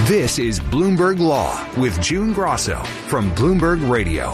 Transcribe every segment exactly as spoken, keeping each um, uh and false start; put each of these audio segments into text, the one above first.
This is Bloomberg Law with June Grosso from Bloomberg Radio.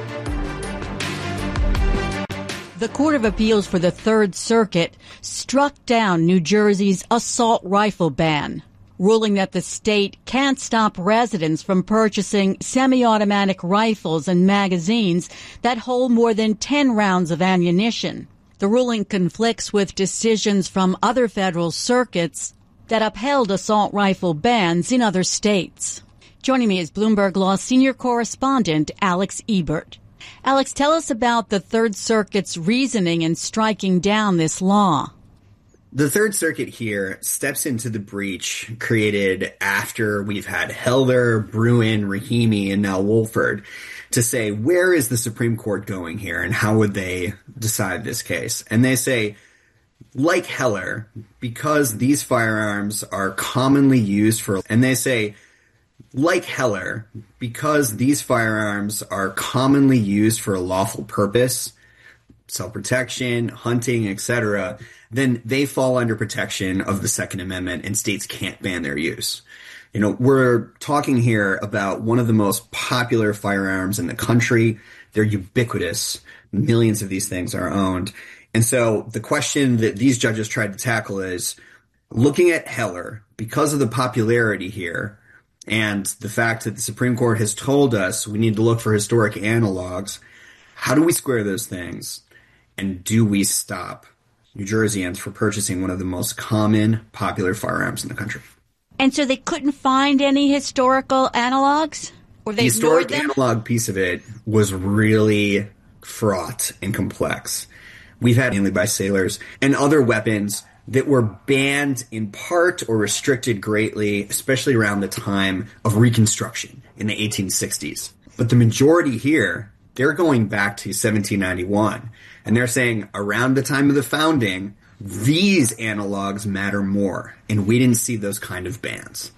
The Court of Appeals for the Third Circuit struck down New Jersey's assault rifle ban, ruling that the state can't stop residents from purchasing semi-automatic rifles and magazines that hold more than ten rounds of ammunition. The ruling conflicts with decisions from other federal circuits that upheld assault rifle bans in other states. Joining me is Bloomberg Law senior correspondent Alex Ebert. Alex, tell us about the Third Circuit's reasoning in striking down this law. The Third Circuit here steps into the breach created after we've had Heller, Bruen, Rahimi, and now Wohlford to say, where is the Supreme Court going here and how would they decide this case? And they say, like Heller, because these firearms are commonly used for, and they say, like Heller, because these firearms are commonly used for a lawful purpose, self-protection, hunting, et cetera, then they fall under protection of the Second Amendment and states can't ban their use. You know, we're talking here about one of the most popular firearms in the country. They're ubiquitous. Millions of these things are owned. And so the question that these judges tried to tackle is, looking at Heller, because of the popularity here and the fact that the Supreme Court has told us we need to look for historic analogs, how do we square those things? And do we stop New Jerseyans for purchasing one of the most common, popular firearms in the country? And so they couldn't find any historical analogs? Or they the historic ignored them? analog piece of it was really fraught and complex. We've had mainly by sailors and other weapons that were banned in part or restricted greatly, especially around the time of Reconstruction in the eighteen sixties. But the majority here, they're going back to seventeen ninety-one. And they're saying around the time of the founding, these analogs matter more. And we didn't see those kind of bans.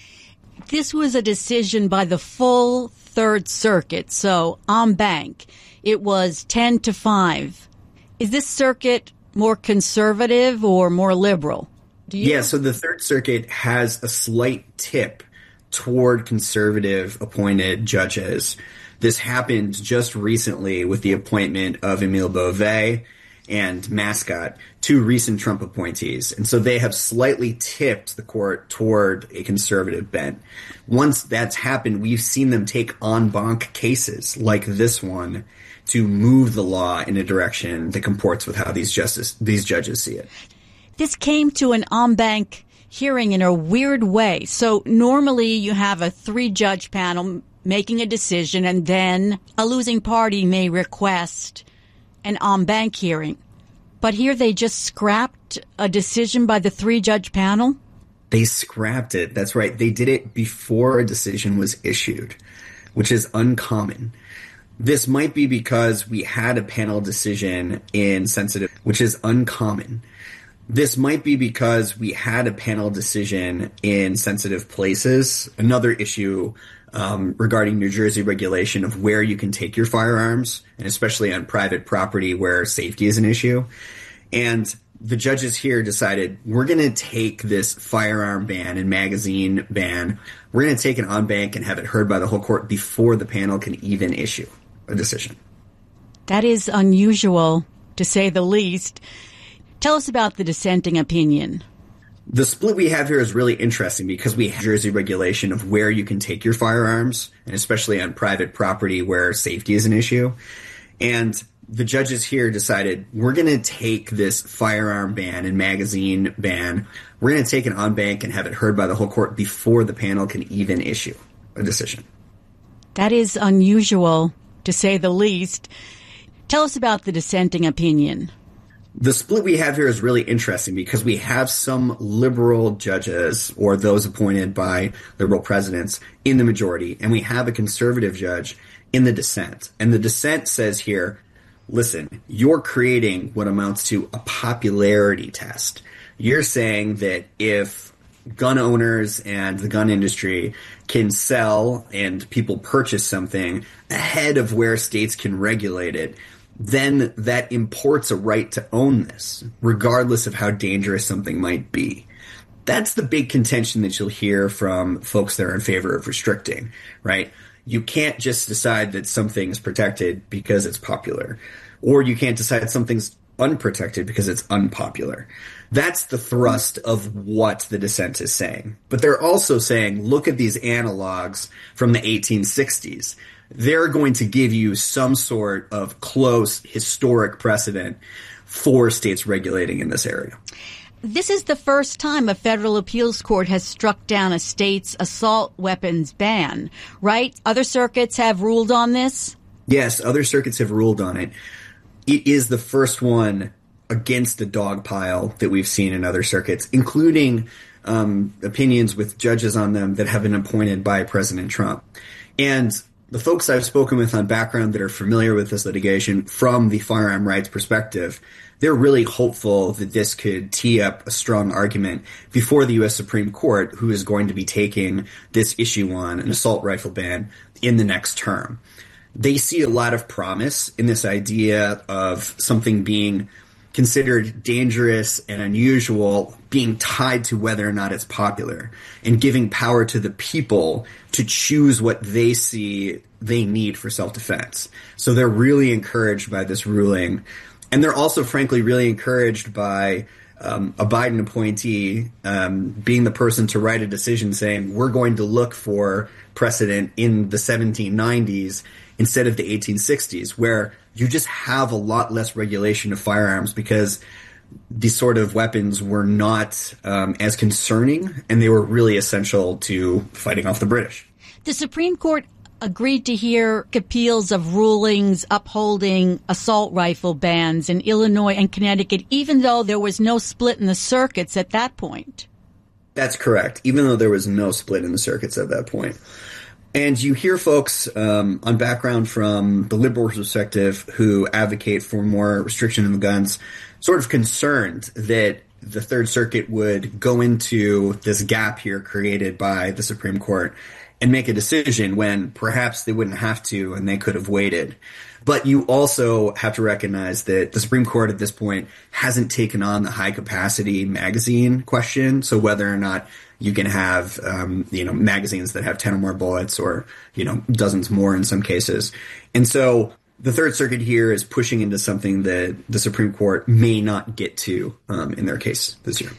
This was a decision by the full Third Circuit, so en banc. It was ten to five. Is this circuit more conservative or more liberal? Do you yeah, so the Third Circuit has a slight tip toward conservative appointed judges. This happened just recently with the appointment of Emile Beauvais and Mascot, two recent Trump appointees. And so they have slightly tipped the court toward a conservative bent. Once that's happened, we've seen them take en banc cases like this one to move the law in a direction that comports with how these justice these judges see it. This came to an en banc hearing in a weird way. So normally you have a three-judge panel making a decision, and then a losing party may request an en banc hearing. But here they just scrapped a decision by the three-judge panel? They scrapped it. That's right. They did it before a decision was issued, which is uncommon. This might be because we had a panel decision in sensitive, which is uncommon. This might be because we had a panel decision in sensitive places. Another issue um, regarding New Jersey regulation of where you can take your firearms, and especially on private property where safety is an issue. And the judges here decided, we're going to take this firearm ban and magazine ban. We're going to take it en banc and have it heard by the whole court before the panel can even issue a decision. That is unusual, to say the least. Tell us about the dissenting opinion. The split we have here is really interesting because we have Jersey regulation of where you can take your firearms, and especially on private property where safety is an issue. And the judges here decided, we're going to take this firearm ban and magazine ban. We're going to take it en banc and have it heard by the whole court before the panel can even issue a decision. That is unusual, to say the least. Tell us about the dissenting opinion. The split we have here is really interesting because we have some liberal judges or those appointed by liberal presidents in the majority, and we have a conservative judge in the dissent. And the dissent says here, listen, you're creating what amounts to a popularity test. You're saying that if gun owners and the gun industry can sell and people purchase something ahead of where states can regulate it, then that imports a right to own this, regardless of how dangerous something might be. That's the big contention that you'll hear from folks that are in favor of restricting, right? You can't just decide that something's protected because it's popular, or you can't decide something's unprotected because it's unpopular. That's the thrust of what the dissent is saying. But they're also saying, look at these analogs from the eighteen sixties. They're going to give you some sort of close historic precedent for states regulating in this area. This is the first time a federal appeals court has struck down a state's assault weapons ban, right? Other circuits have ruled on this? Yes, other circuits have ruled on it. It is the first one against a dog pile that we've seen in other circuits, including um, opinions with judges on them that have been appointed by President Trump. And the folks I've spoken with on background that are familiar with this litigation from the firearm rights perspective, they're really hopeful that this could tee up a strong argument before the U S Supreme Court, who is going to be taking this issue on an assault rifle ban in the next term. They see a lot of promise in this idea of something being considered dangerous and unusual being tied to whether or not it's popular, and giving power to the people to choose what they see they need for self-defense. So they're really encouraged by this ruling. And they're also, frankly, really encouraged by um, a Biden appointee um, being the person to write a decision saying, we're going to look for precedent in the seventeen nineties instead of the eighteen sixties, where you just have a lot less regulation of firearms because these sort of weapons were not um, as concerning, and they were really essential to fighting off the British. The Supreme Court agreed to hear appeals of rulings upholding assault rifle bans in Illinois and Connecticut, even though there was no split in the circuits at that point. That's correct, even though there was no split in the circuits at that point. And you hear folks um, on background from the liberal perspective who advocate for more restriction of guns, sort of concerned that the Third Circuit would go into this gap here created by the Supreme Court and make a decision when perhaps they wouldn't have to and they could have waited. But you also have to recognize that the Supreme Court at this point hasn't taken on the high-capacity magazine question, so whether or not you can have, um, you know, magazines that have ten or more bullets or, you know, dozens more in some cases. And so the Third Circuit here is pushing into something that the Supreme Court may not get to um, in their case this year.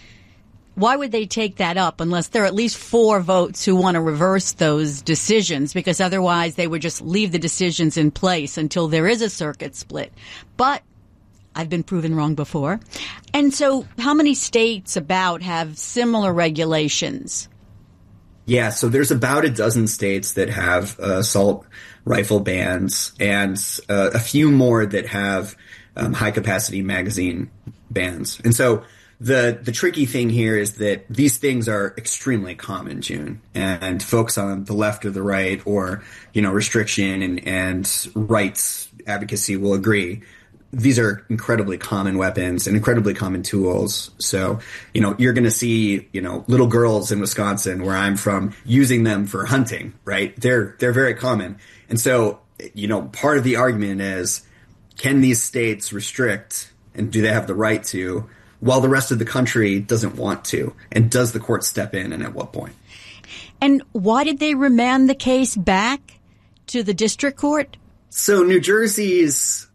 Why would they take that up unless there are at least four votes who want to reverse those decisions? Because otherwise they would just leave the decisions in place until there is a circuit split. But I've been proven wrong before. And so how many states about have similar regulations? Yeah, so there's about a dozen states that have uh, assault rifle bans and uh, a few more that have um, high-capacity magazine bans. And so The the tricky thing here is that these things are extremely common, June, and folks on the left or the right or, you know, restriction and, and rights advocacy will agree. These are incredibly common weapons and incredibly common tools. So, you know, you're going to see, you know, little girls in Wisconsin, where I'm from, using them for hunting, right? They're they're very common. And so, you know, part of the argument is, can these states restrict, and do they have the right to, while the rest of the country doesn't want to? And does the court step in, and at what point? And why did they remand the case back to the district court? So New Jersey's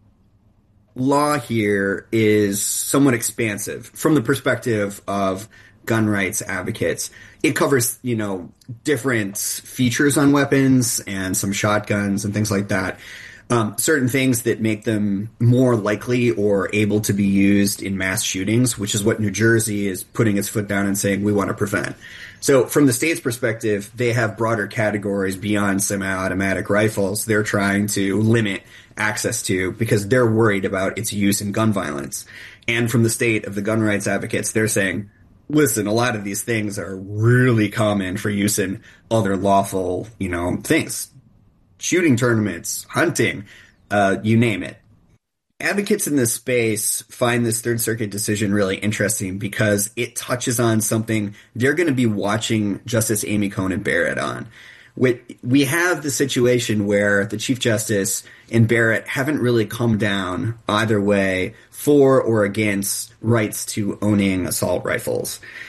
law here is somewhat expansive from the perspective of gun rights advocates. It covers, you know, different features on weapons and some shotguns and things like that. Um, certain things that make them more likely or able to be used in mass shootings, which is what New Jersey is putting its foot down and saying we want to prevent. So from the state's perspective, they have broader categories beyond semi-automatic rifles they're trying to limit access to because they're worried about its use in gun violence. And from the state of the gun rights advocates, they're saying, listen, a lot of these things are really common for use in other lawful, you know, things. Shooting tournaments, hunting, uh, you name it. Advocates in this space find this Third Circuit decision really interesting because it touches on something they're going to be watching Justice Amy Coney Barrett on. We have the situation where the Chief Justice and Barrett haven't really come down either way for or against rights to owning assault rifles.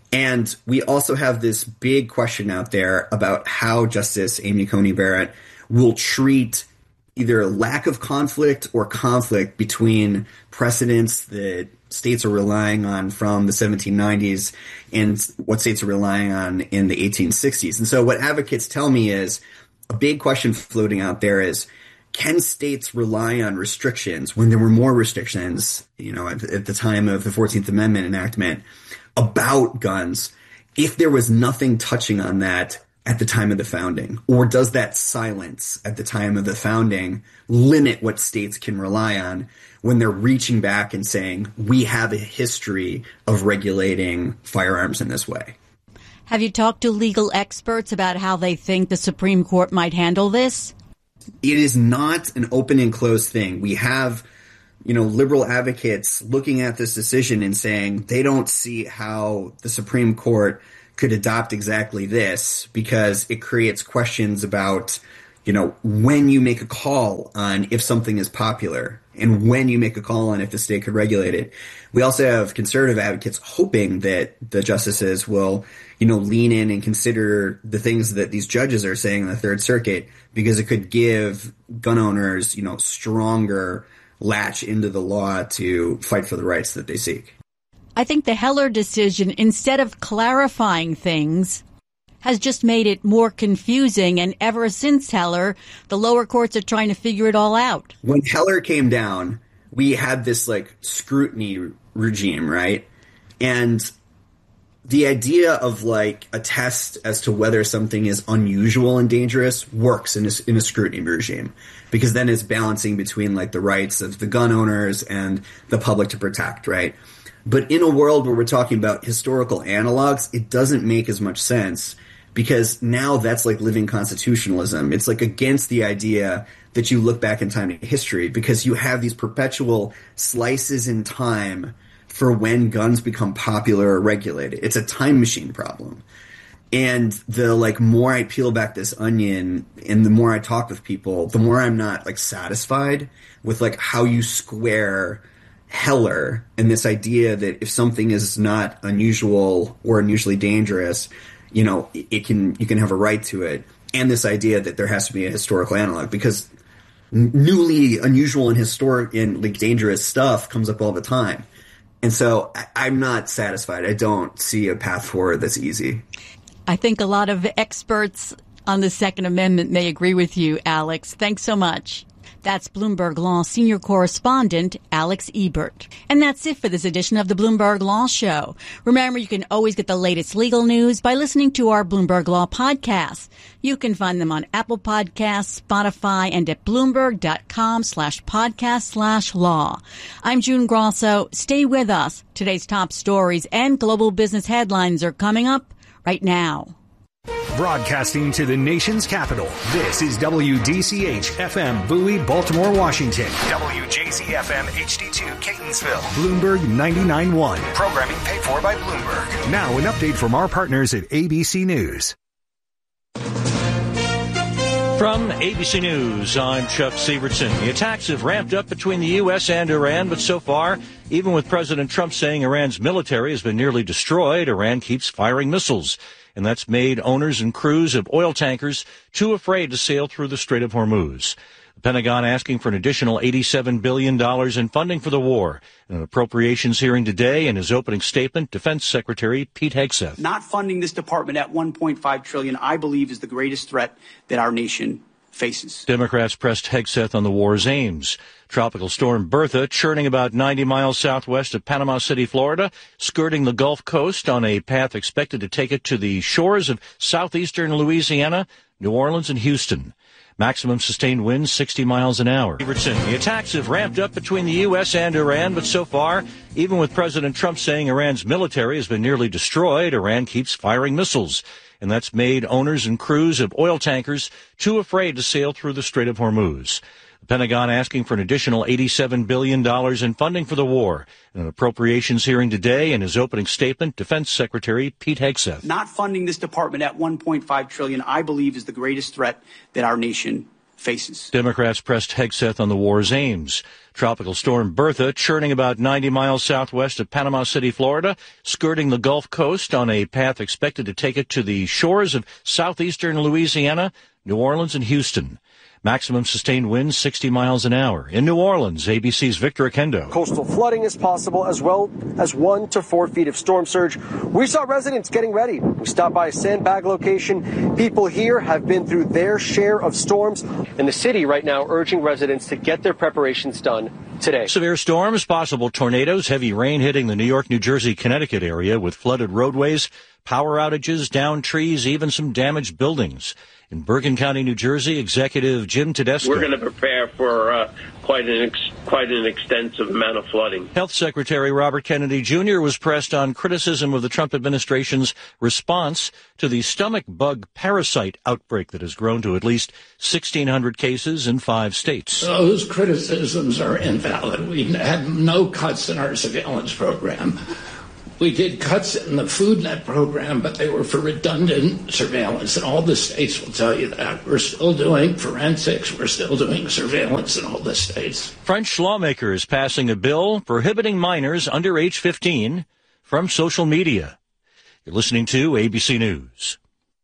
And we also have this big question out there about how Justice Amy Coney Barrett will treat either lack of conflict or conflict between precedents that states are relying on from the seventeen nineties and what states are relying on in the eighteen sixties. And so what advocates tell me is a big question floating out there is, can states rely on restrictions when there were more restrictions, you know, at, at the time of the fourteenth Amendment enactment about guns, if there was nothing touching on that at the time of the founding? Or does that silence at the time of the founding limit what states can rely on when they're reaching back and saying, we have a history of regulating firearms in this way? Have you talked to legal experts about how they think the Supreme Court might handle this? It is not an open and closed thing. We have, you know, liberal advocates looking at this decision and saying they don't see how the Supreme Court could adopt exactly this because it creates questions about, you know, when you make a call on if something is popular and when you make a call on if the state could regulate it. We also have conservative advocates hoping that the justices will, you know, lean in and consider the things that these judges are saying in the Third Circuit, because it could give gun owners, you know, stronger latch into the law to fight for the rights that they seek. I think the Heller decision, instead of clarifying things, has just made it more confusing. And ever since Heller, the lower courts are trying to figure it all out. When Heller came down, we had this like scrutiny regime, right? And the idea of like a test as to whether something is unusual and dangerous works in a, in a scrutiny regime, because then it's balancing between like the rights of the gun owners and the public to protect, right? But in a world where we're talking about historical analogs, it doesn't make as much sense, because now that's like living constitutionalism. It's like against the idea that you look back in time in history, because you have these perpetual slices in time for when guns become popular or regulated. It's a time machine problem. And the like more I peel back this onion and the more I talk with people, the more I'm not like satisfied with like how you square Heller and this idea that if something is not unusual or unusually dangerous, you know, it can, you can have a right to it. And this idea that there has to be a historical analog, because newly unusual and historic and like dangerous stuff comes up all the time. And so I'm not satisfied. I don't see a path forward that's easy. I think a lot of experts on the Second Amendment may agree with you, Alex. Thanks so much. That's Bloomberg Law senior correspondent Alex Ebert. And that's it for this edition of the Bloomberg Law Show. Remember, you can always get the latest legal news by listening to our Bloomberg Law podcasts. You can find them on Apple Podcasts, Spotify, and at Bloomberg.com slash podcast slash law. I'm June Grosso. Stay with us. Today's top stories and global business headlines are coming up right now. Broadcasting to the nation's capital, this is W D C H F M Bowie, Baltimore, Washington. W J Z F M H D two Catonsville. Bloomberg ninety-nine point one. Programming paid for by Bloomberg. Now an update from our partners at A B C News. From A B C News, I'm Chuck Sievertson. The attacks have ramped up between the U S and Iran, but so far, even with President Trump saying Iran's military has been nearly destroyed, Iran keeps firing missiles. And that's made owners and crews of oil tankers too afraid to sail through the Strait of Hormuz. The Pentagon asking for an additional eighty-seven billion dollars in funding for the war. In an appropriations hearing today, in his opening statement, Defense Secretary Pete Hegseth. Not funding this department at one point five trillion dollars, I believe, is the greatest threat that our nation faces. Democrats pressed Hegseth on the war's aims. Tropical storm Bertha churning about ninety miles southwest of Panama City, Florida, skirting the Gulf Coast on a path expected to take it to the shores of southeastern Louisiana, New Orleans, and Houston. Maximum sustained winds sixty miles an hour. The attacks have ramped up between the U S and Iran, but so far, even with President Trump saying Iran's military has been nearly destroyed, Iran keeps firing missiles. And that's made owners and crews of oil tankers too afraid to sail through the Strait of Hormuz. The Pentagon asking for an additional eighty-seven billion dollars in funding for the war. In an appropriations hearing today, in his opening statement, Defense Secretary Pete Hegseth. Not funding this department at one point five trillion dollars, I believe, is the greatest threat that our nation faces. Democrats pressed Hegseth on the war's aims. Tropical storm Bertha churning about ninety miles southwest of Panama City, Florida, skirting the Gulf Coast on a path expected to take it to the shores of southeastern Louisiana, New Orleans, and Houston. Maximum sustained winds sixty miles an hour. In New Orleans, A B C's Victor Akendo. Coastal flooding is possible, as well as one to four feet of storm surge. We saw residents getting ready. We stopped by a sandbag location. People here have been through their share of storms. In the city right now, urging residents to get their preparations done today. Severe storms, possible tornadoes, heavy rain hitting the New York, New Jersey, Connecticut area with flooded roadways, power outages, downed trees, even some damaged buildings. In Bergen County, New Jersey, Executive Jim Tedesco. We're going to prepare for uh, quite an ex- quite an extensive amount of flooding. Health Secretary Robert Kennedy Junior was pressed on criticism of the Trump administration's response to the stomach bug parasite outbreak that has grown to at least sixteen hundred cases in five states. Those criticisms are invalid. We had no cuts in our surveillance program. We did cuts in the Food Net program, but they were for redundant surveillance, and all the states will tell you that. We're still doing forensics. We're still doing surveillance in all the states. French lawmakers passing a bill prohibiting minors under age fifteen from social media. You're listening to A B C News.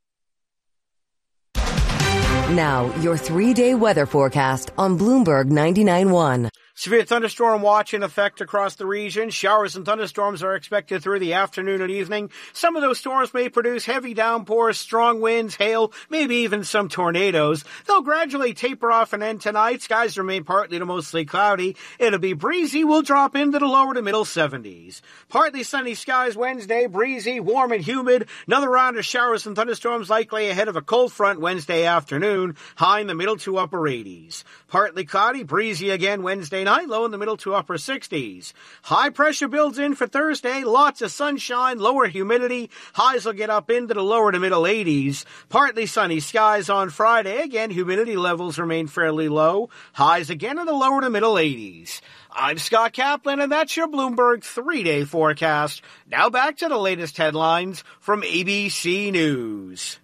Now, your three-day weather forecast on Bloomberg ninety-nine point one. Severe thunderstorm watch in effect across the region. Showers and thunderstorms are expected through the afternoon and evening. Some of those storms may produce heavy downpours, strong winds, hail, maybe even some tornadoes. They'll gradually taper off and end tonight. Skies remain partly to mostly cloudy. It'll be breezy. We'll drop into the lower to middle seventies. Partly sunny skies Wednesday, breezy, warm and humid. Another round of showers and thunderstorms likely ahead of a cold front Wednesday afternoon. High in the middle to upper eighties. Partly cloudy, breezy again Wednesday night, low in the middle to upper sixties. High pressure builds in for Thursday, lots of sunshine, lower humidity. Highs will get up into the lower to middle eighties. Partly sunny skies on Friday. Again, humidity levels remain fairly low. Highs again in the lower to middle eighties. I'm Scott Kaplan, and that's your Bloomberg three-day forecast. Now back to the latest headlines from A B C News.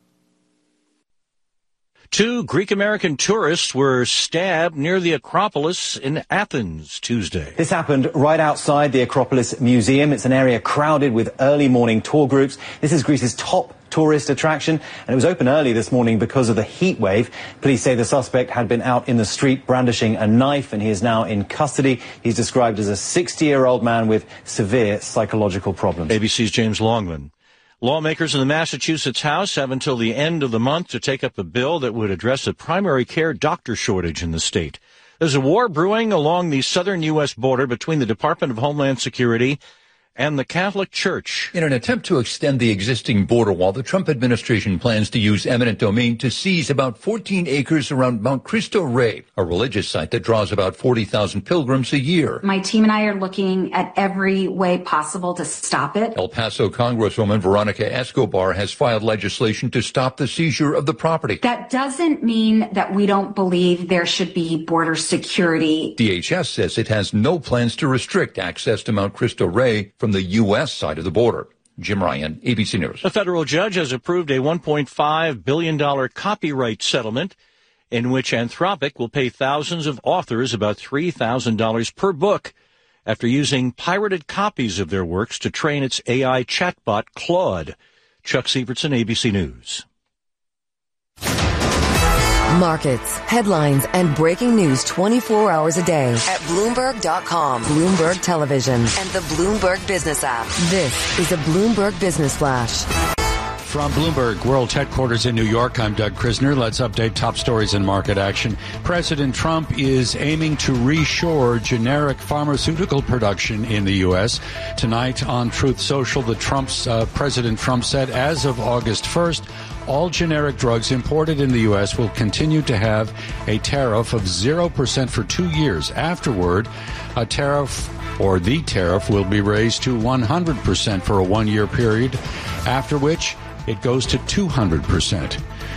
Two Greek-American tourists were stabbed near the Acropolis in Athens Tuesday. This happened right outside the Acropolis Museum. It's an area crowded with early morning tour groups. This is Greece's top tourist attraction, and it was open early this morning because of the heat wave. Police say the suspect had been out in the street brandishing a knife, and he is now in custody. He's described as a sixty-year-old man with severe psychological problems. A B C's James Longman. Lawmakers in the Massachusetts House have until the end of the month to take up a bill that would address a primary care doctor shortage in the state. There's a war brewing along the southern U S border between the Department of Homeland Security and the Catholic Church. In an attempt to extend the existing border wall, the Trump administration plans to use eminent domain to seize about fourteen acres around Mount Cristo Rey, a religious site that draws about forty thousand pilgrims a year. My team and I are looking at every way possible to stop it. El Paso Congresswoman Veronica Escobar has filed legislation to stop the seizure of the property. That doesn't mean that we don't believe there should be border security. D H S says it has no plans to restrict access to Mount Cristo Rey from the U S side of the border. Jim Ryan, A B C News. A federal judge has approved a one point five billion dollars copyright settlement in which Anthropic will pay thousands of authors about three thousand dollars per book after using pirated copies of their works to train its A I chatbot Claude. Chuck Sievertson, A B C News. Markets, headlines, and breaking news twenty-four hours a day at Bloomberg dot com, Bloomberg Television, and the Bloomberg Business app. This is a Bloomberg Business Flash. From Bloomberg World Headquarters in New York, I'm Doug Krisner. Let's update top stories in market action. President Trump is aiming to reshore generic pharmaceutical production in the U S. Tonight on Truth Social, the Trump's uh, President Trump said as of August first, all generic drugs imported in the U S will continue to have a tariff of zero percent for two years. Afterward, a tariff or the tariff will be raised to one hundred percent for a one-year period, after which it goes to two hundred percent.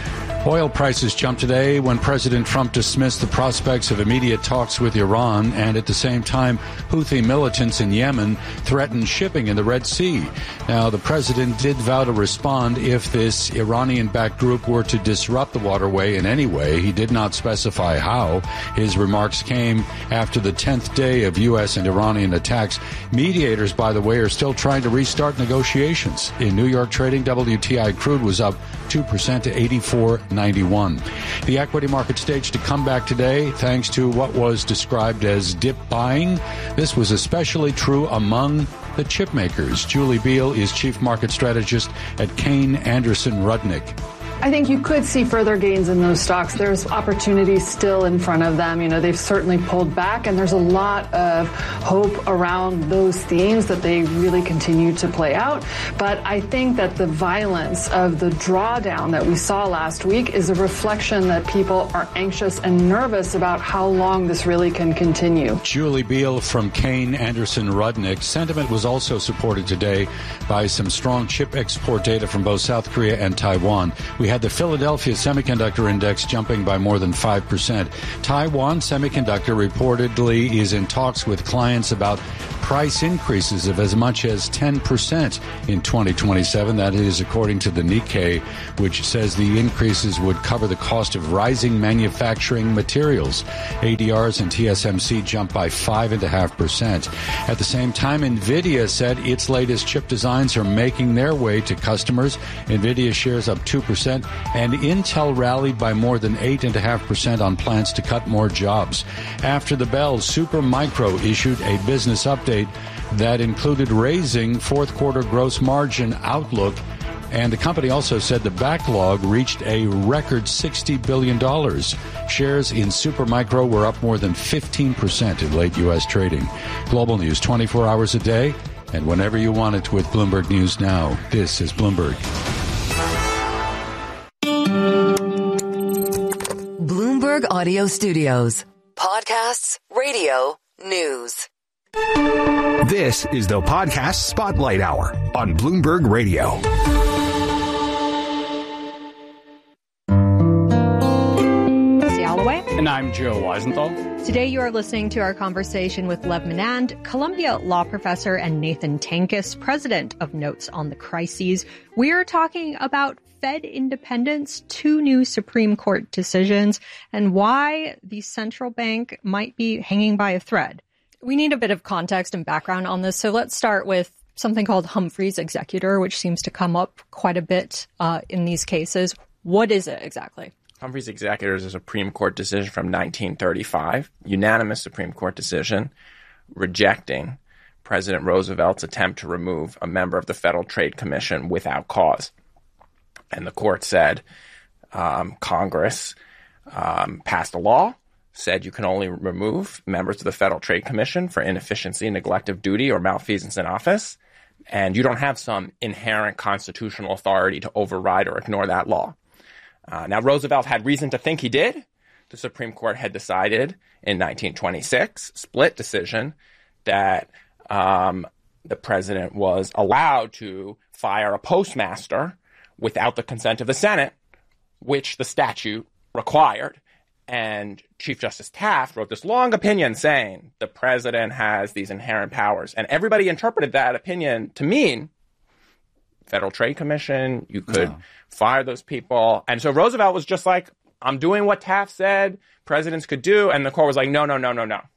Oil prices jumped today when President Trump dismissed the prospects of immediate talks with Iran, and at the same time, Houthi militants in Yemen threatened shipping in the Red Sea. Now, the president did vow to respond if this Iranian-backed group were to disrupt the waterway in any way. He did not specify how. His remarks came after the tenth day of U S and Iranian attacks. Mediators, by the way, are still trying to restart negotiations. In New York trading, W T I crude was up two percent to eighty-four ninety-one. The equity market staged a comeback today thanks to what was described as dip buying. This was especially true among the chip makers. Julie Beal is chief market strategist at Kayne Anderson Rudnick. I think you could see further gains in those stocks. There's opportunities still in front of them. You know, they've certainly pulled back, and there's a lot of hope around those themes that they really continue to play out. But I think that the violence of the drawdown that we saw last week is a reflection that people are anxious and nervous about how long this really can continue. Julie Beal from Kayne Anderson Rudnick. Sentiment was also supported today by some strong chip export data from both South Korea and Taiwan. We had the Philadelphia Semiconductor Index jumping by more than five percent. Taiwan Semiconductor reportedly is in talks with clients about price increases of as much as ten percent in twenty twenty-seven. That is according to the Nikkei, which says the increases would cover the cost of rising manufacturing materials. A D Rs and T S M C jumped by five point five percent. At the same time, NVIDIA said its latest chip designs are making their way to customers. NVIDIA shares up two percent, and Intel rallied by more than eight point five percent on plans to cut more jobs. After the bell, Supermicro issued a business update that included raising fourth quarter gross margin outlook, and the company also said the backlog reached a record sixty billion dollars. Shares in Supermicro were up more than fifteen percent in late U S trading. Global news twenty-four hours a day and whenever you want it with Bloomberg News Now. This is Bloomberg. Bloomberg Audio Studios. Podcasts, radio, news. This is the Podcast Spotlight Hour on Bloomberg Radio. And I'm Joe Weisenthal. Today you are listening to our conversation with Lev Menand, Columbia law professor, and Nathan Tankus, president of Notes on the Crises. We are talking about Fed independence, two new Supreme Court decisions, and why the central bank might be hanging by a thread. We need a bit of context and background on this, so let's start with something called Humphrey's Executor, which seems to come up quite a bit uh, in these cases. What is it exactly? Humphrey's Executor is a Supreme Court decision from nineteen thirty-five, unanimous Supreme Court decision rejecting President Roosevelt's attempt to remove a member of the Federal Trade Commission without cause. And the court said um, Congress um, passed a law, said you can only remove members of the Federal Trade Commission for inefficiency, neglect of duty, or malfeasance in office, and you don't have some inherent constitutional authority to override or ignore that law. Uh, now, Roosevelt had reason to think he did. The Supreme Court had decided in nineteen twenty-six, split decision, that um, the president was allowed to fire a postmaster without the consent of the Senate, which the statute required. And Chief Justice Taft wrote this long opinion saying the president has these inherent powers. And everybody interpreted that opinion to mean Federal Trade Commission, you could no. fire those people. And so Roosevelt was just like, I'm doing what Taft said presidents could do. And the court was like, no, no, no, no, no.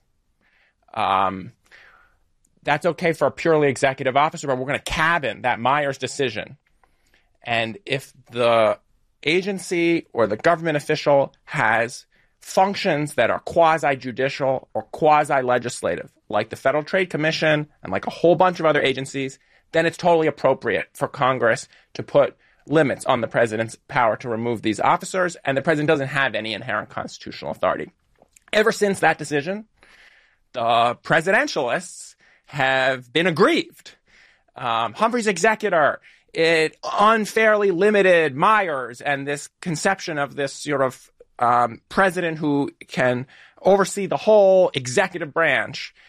Um, that's okay for a purely executive officer, but we're going to cabin that Myers decision. And if the agency or the government official has functions that are quasi-judicial or quasi-legislative, like the Federal Trade Commission and like a whole bunch of other agencies, then it's totally appropriate for Congress to put limits on the president's power to remove these officers, and the president doesn't have any inherent constitutional authority. Ever since that decision, the presidentialists have been aggrieved. Um, Humphrey's Executor, it unfairly limited Myers and this conception of this sort of um, president who can oversee the whole executive branch.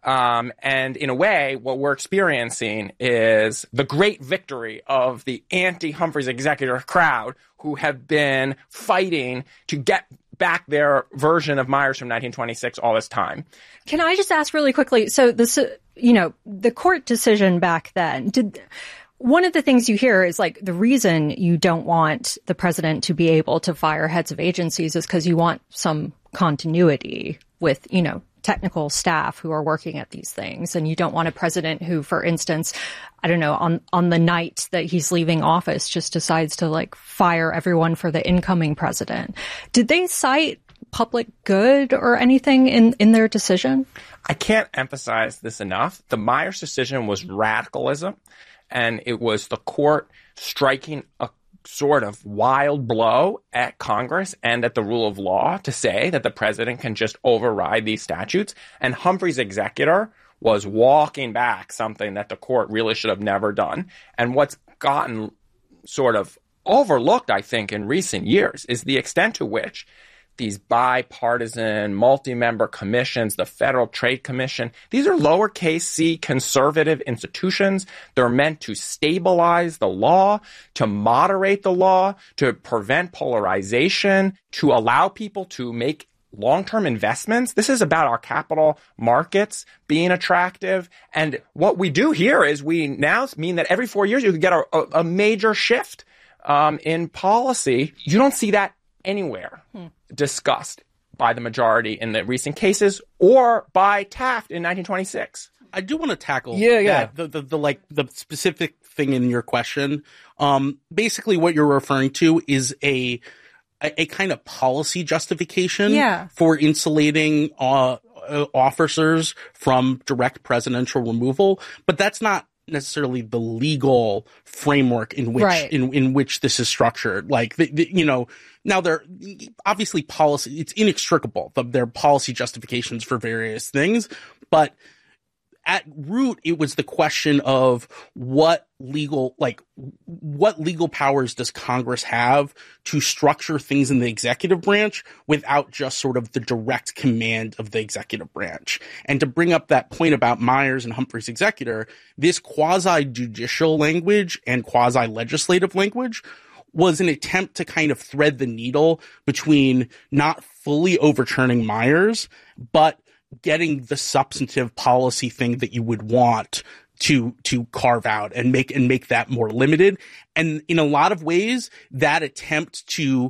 Um, and in a way, what we're experiencing is the great victory of the anti-Humphreys executor crowd who have been fighting to get back their version of Myers from nineteen twenty-six all this time. Can I just ask really quickly? So this, you know, the court decision back then, did one of the things you hear is like the reason you don't want the president to be able to fire heads of agencies is because you want some continuity with, you know, technical staff who are working at these things. And you don't want a president who, for instance, I don't know, on, on the night that he's leaving office just decides to like fire everyone for the incoming president. Did they cite public good or anything in, in their decision? I can't emphasize this enough. The Myers decision was radicalism, and it was the court striking a sort of wild blow at Congress and at the rule of law to say that the president can just override these statutes. And Humphrey's executor was walking back something that the court really should have never done. And what's gotten sort of overlooked, I think, in recent years is the extent to which these bipartisan, multi-member commissions, the Federal Trade Commission, these are lowercase c conservative institutions. They're meant to stabilize the law, to moderate the law, to prevent polarization, to allow people to make long-term investments. This is about our capital markets being attractive. And what we do here is we now mean that every four years you could get a, a, a major shift um, in policy. You don't see that anywhere hmm. discussed by the majority in the recent cases or by Taft in nineteen twenty-six. I do want to tackle yeah, yeah. That, the, the, the, like, the specific thing in your question. Um, basically what you're referring to is a, a, a kind of policy justification yeah. for insulating, uh, officers from direct presidential removal, but that's not necessarily the legal framework in which right. in in which this is structured. Like the, the, you know, now there obviously policy, it's inextricable. The, there are policy justifications for various things, but at root, it was the question of what legal, like, what legal powers does Congress have to structure things in the executive branch without just sort of the direct command of the executive branch? And to bring up that point about Myers and Humphrey's executor, this quasi-judicial language and quasi-legislative language was an attempt to kind of thread the needle between not fully overturning Myers, but getting the substantive policy thing that you would want to, to carve out and make, and make that more limited. And in a lot of ways, that attempt to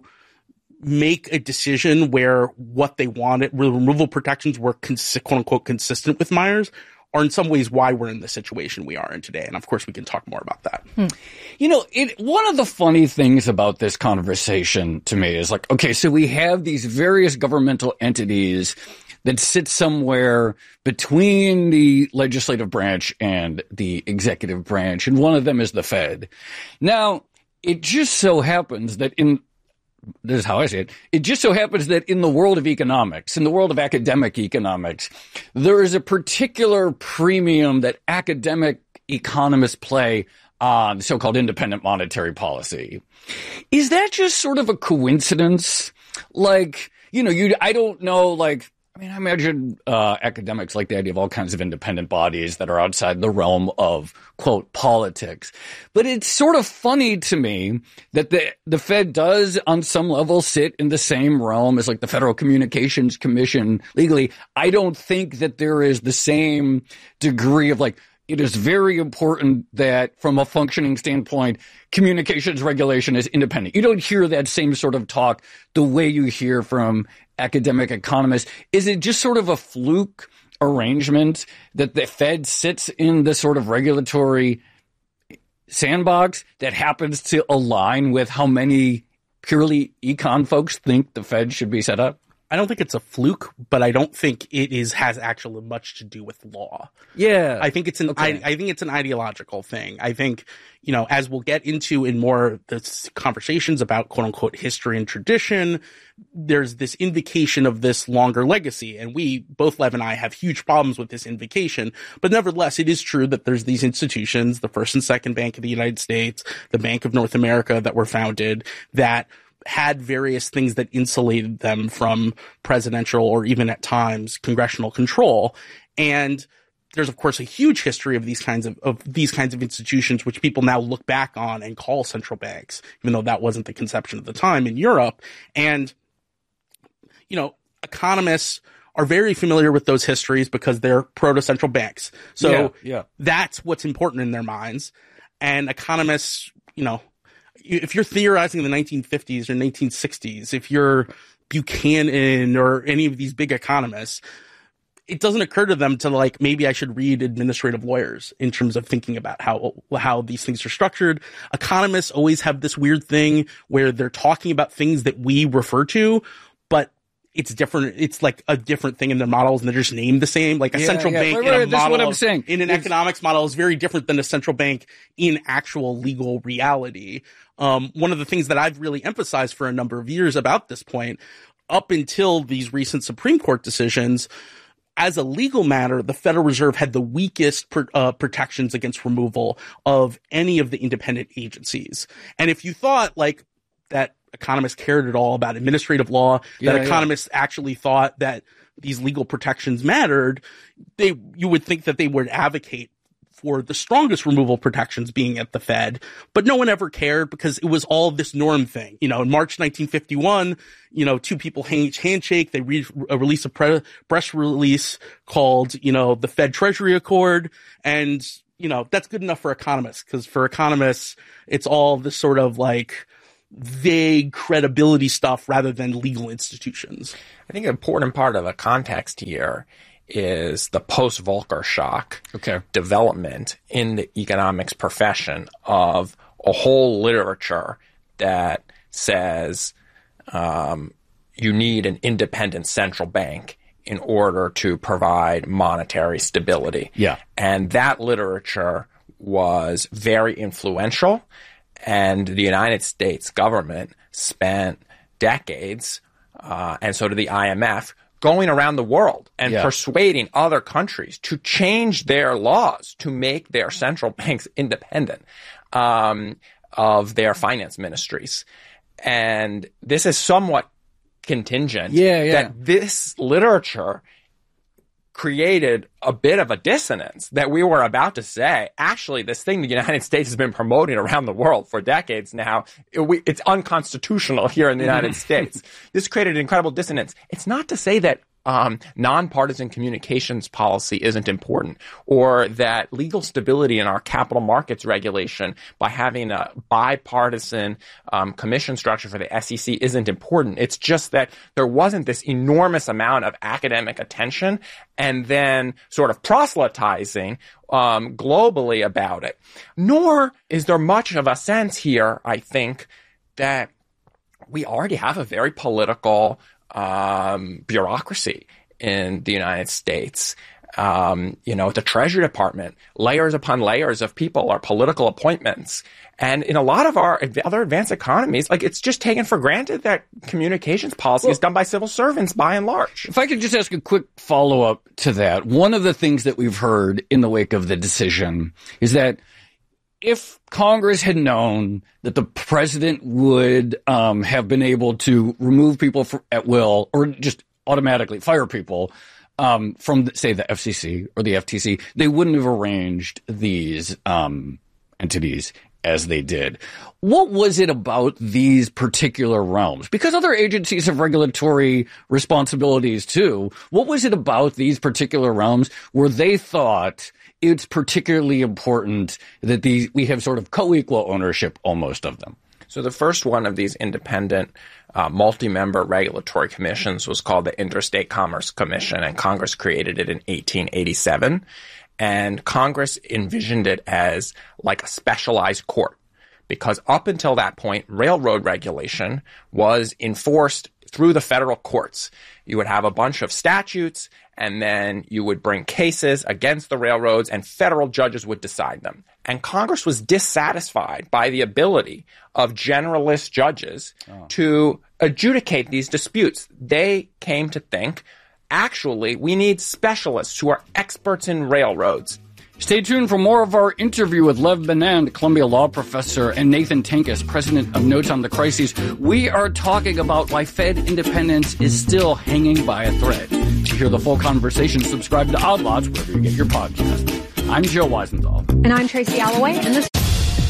make a decision where what they wanted, where removal protections were cons- quote unquote consistent with Myers, are in some ways why we're in the situation we are in today. And of course, we can talk more about that. Hmm. You know, it, one of the funny things about this conversation to me is like, okay, so we have these various governmental entities that sit somewhere between the legislative branch and the executive branch, and one of them is the Fed. Now, it just so happens that in this is how I see it. It just so happens that in the world of economics, in the world of academic economics, there is a particular premium that academic economists play on so-called independent monetary policy. Is that just sort of a coincidence? Like, you know, you, I don't know, like, I mean, I imagine uh, academics like the idea of all kinds of independent bodies that are outside the realm of, quote, politics. But it's sort of funny to me that the the Fed does, on some level, sit in the same realm as, like, the Federal Communications Commission legally. I don't think that there is the same degree of, like, it is very important that, from a functioning standpoint, communications regulation is independent. You don't hear that same sort of talk the way you hear from academic economists. Is it just sort of a fluke arrangement that the Fed sits in the sort of regulatory sandbox that happens to align with how many purely econ folks think the Fed should be set up? I don't think it's a fluke, but I don't think it is has actually much to do with law. Yeah. I think it's an okay. I, I think it's an ideological thing. I think, you know, as we'll get into in more the conversations about quote unquote history and tradition, there's this invocation of this longer legacy. And we, both Lev and I, have huge problems with this invocation. But nevertheless, it is true that there's these institutions, the First and Second Bank of the United States, the Bank of North America, that were founded, that had various things that insulated them from presidential or even at times congressional control. And there's, of course, a huge history of these kinds of, of these kinds of institutions, which people now look back on and call central banks, even though that wasn't the conception at the time in Europe. And, you know, economists are very familiar with those histories because they're proto-central banks. So yeah, yeah. that's what's important in their minds. And economists, you know, if you're theorizing in the nineteen fifties or nineteen sixties, if you're Buchanan or any of these big economists, it doesn't occur to them to like, maybe I should read administrative lawyers in terms of thinking about how, how these things are structured. Economists always have this weird thing where they're talking about things that we refer to, but it's different. It's like a different thing in their models, and they're just named the same. Like a yeah, central yeah. bank right, in a right, model, what I'm saying. in an it's, economics model is very different than a central bank in actual legal reality. Um, one of the things that I've really emphasized for a number of years about this point, up until these recent Supreme Court decisions, as a legal matter, the Federal Reserve had the weakest pr- uh, protections against removal of any of the independent agencies. And if you thought like that economists cared at all about administrative law, yeah, that economists yeah. actually thought that these legal protections mattered, they you would think that they would advocate for the strongest removal protections being at the Fed, but no one ever cared because it was all this norm thing. You know, in March nineteen fifty-one, you know, two people handshake, they re- release a pre- press release called, you know, the Fed Treasury Accord. And, you know, that's good enough for economists, because for economists, it's all this sort of like vague credibility stuff rather than legal institutions. I think an important part of the context here is the post-Volcker shock okay. development in the economics profession of a whole literature that says um, you need an independent central bank in order to provide monetary stability. Yeah. And that literature was very influential, and the United States government spent decades, uh, and so did the I M F, going around the world and yeah. persuading other countries to change their laws to make their central banks independent um, of their finance ministries. And this is somewhat contingent yeah, yeah. that this literature created a bit of a dissonance that we were about to say, actually, this thing the United States has been promoting around the world for decades now, it, we, it's unconstitutional here in the United States. This created an incredible dissonance. It's not to say that um, nonpartisan communications policy isn't important, or that legal stability in our capital markets regulation by having a bipartisan um, commission structure for the S E C isn't important. It's just that there wasn't this enormous amount of academic attention and then sort of proselytizing um, globally about it. Nor is there much of a sense here, I think, that we already have a very political um, bureaucracy in the United States. Um, you know, the Treasury Department, layers upon layers of people are political appointments. And in a lot of our other advanced economies, like, it's just taken for granted that communications policy well, is done by civil servants by and large. If I could just ask a quick follow-up to that. One of the things that we've heard in the wake of the decision is that if Congress had known that the president would um, have been able to remove people for, at will, or just automatically fire people um, from, say, the F C C or the F T C, they wouldn't have arranged these um, entities as they did. What was it about these particular realms? Because other agencies have regulatory responsibilities too. What was it about these particular realms where they thought it's particularly important that these we have sort of co-equal ownership almost of them? So the first one of these independent uh, multi-member regulatory commissions was called the Interstate Commerce Commission, and Congress created it in eighteen eighty-seven. And Congress envisioned it as like a specialized court, because up until that point, railroad regulation was enforced through the federal courts. You would have a bunch of statutes, and then you would bring cases against the railroads, and federal judges would decide them. And Congress was dissatisfied by the ability of generalist judges oh. to adjudicate these disputes. They came to think, actually, we need specialists who are experts in railroads Stay tuned for more of our interview with Lev Menand, Columbia law professor, and Nathan Tankes, president of Notes on the Crises. We are talking about why Fed independence is still hanging by a thread. To hear the full conversation, subscribe to Odd Lots wherever you get your podcasts. I'm Joe Weisenthal. And I'm Tracy Alloway, and this